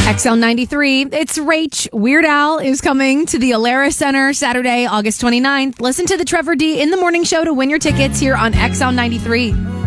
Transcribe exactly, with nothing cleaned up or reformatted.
X L ninety-three. It's Rach. Weird Al is coming to the Alara Center Saturday, August twenty-ninth. Listen to the Trevor D in the Morning Show to win your tickets here on X L ninety-three.